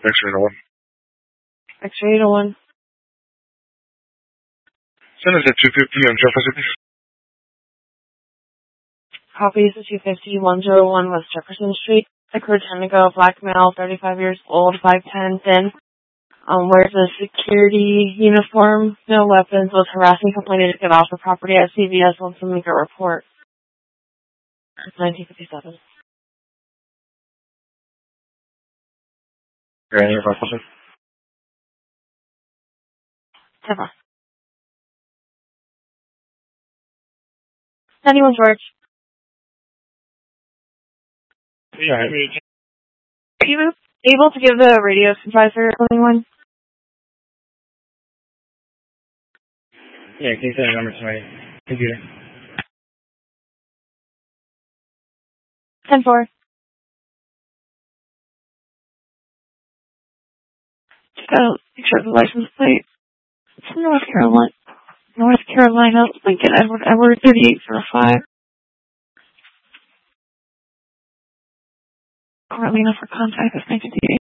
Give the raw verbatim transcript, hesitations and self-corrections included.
X-ray to one. X-ray to one. Send us at two fifty on Jefferson. Copy is two fifty, one oh one West Jefferson Street. Occurred ten ago, black male, thirty-five years old, five ten, thin. Um, wears a security uniform, no weapons, was harassing complainant to get off the property at C V S wants to make a report. It's nineteen fifty-seven. Okay, any other questions? Never. Anyone, George? Yeah, I mean, Are you able to give the radio supervisor anyone? yeah, can you send a number to my computer? ten four. Just gotta picture of the license plate. It's North Carolina. North Carolina, Lincoln, Edward, Edward, thirty-eight oh five. Currently enough for contact is nineteen fifty-eight.